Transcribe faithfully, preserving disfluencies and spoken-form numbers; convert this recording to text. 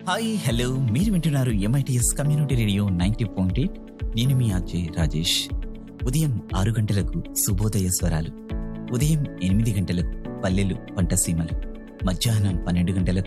Hi hello మీరు వింటున్నారు MITS community radio ninety point eight. నేను మీ అజయ్ రాజేష్. ఉదయం ఆరు గంటలకు శుభోదయ స్వరాలు, ఉదయం ఎనిమిది గంటలకు పల్లెలు పంటసీమలు, మధ్యాహ్నం పన్నెండు గంటలకు